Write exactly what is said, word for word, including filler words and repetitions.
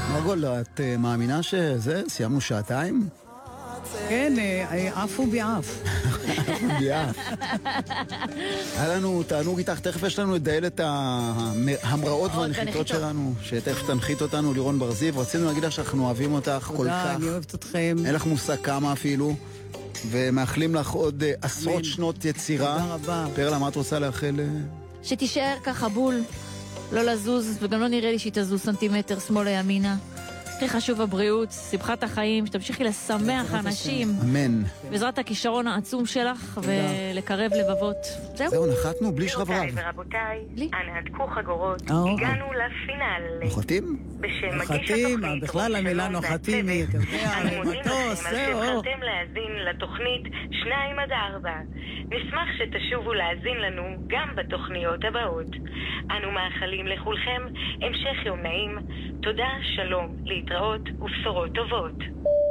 מרגול, את אה, מאמינה שזה? סיימנו שעתיים? כן, אה, עפו ביעף. ביעף. היה לנו תענוג איתך, תכף יש לנו לדייל את ההמראות והנחיתות שלנו, שתכף תנחית אותנו לירון בר זיו. רצינו להגיד לך שאנחנו אוהבים אותך כל כך. תודה, אני אוהבת אתכם. אין לך מושג כמה אפילו, ומאחלים לך עוד אה, עשרות שנות יצירה. תודה רבה. פרלה, מה את רוצה לאחל? אה? שתישאר ככה בול, לא לזוז, וגם לא נראה לי שהיא תזוז סנטימטר שמאלה ימינה. הכי חשוב הבריאות, שמחת החיים, שתמשיכי לשמח אנשים. אמן. בעזרת הכישרון העצום שלך, ולקרב לבבות. זהו. זהו, נחתנו בלי שרברב. גבירותיי ורבותיי, אנא הדקו חגורות, אה, הגענו לפינאל. נוחתים? בשם מגיש נוחתים, התוכנית, בכלל המילה רון נוחתים היא, אתה יודע, אנו מודים מטוס, לכם על זהו. שבחרתם להאזין לתוכנית שניים עד ארבע. נשמח שתשובו להאזין לנו גם בתוכניות הבאות. אנו מאחלים לכולכם המשך יום נעים. תודה, שלום, להתראות ובשורות טובות.